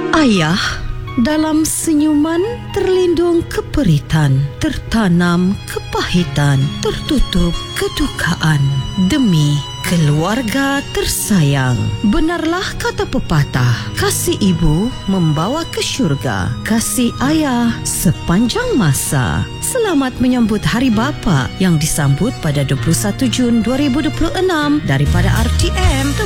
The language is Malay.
Ayah, dalam senyuman terlindung keperitan, tertanam kepahitan, tertutup kedukaan demi keluarga tersayang. Benarlah kata pepatah, kasih ibu membawa ke syurga, kasih ayah sepanjang masa. Selamat menyambut Hari Bapa yang disambut pada 21 Jun 2026 daripada RTM.